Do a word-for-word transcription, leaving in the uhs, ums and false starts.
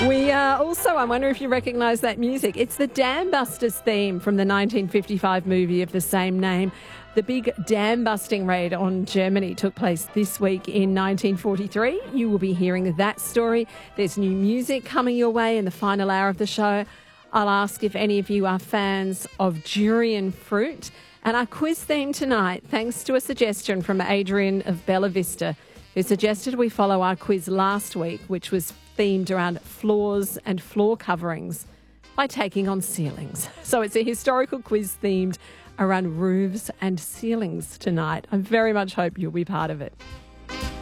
We uh, also, I wonder if you recognise that music. It's the Dam Busters theme from the nineteen fifty-five movie of the same name. The big dam busting raid on Germany took place this week in nineteen forty-three. You will be hearing that story. There's new music coming your way in the final hour of the show. I'll ask if any of you are fans of durian fruit. And our quiz theme tonight, thanks to a suggestion from Adrian of Bella Vista, who suggested we follow our quiz last week, which was themed around floors and floor coverings, by taking on ceilings. So it's a historical quiz themed around roofs and ceilings tonight. I very much hope you'll be part of it.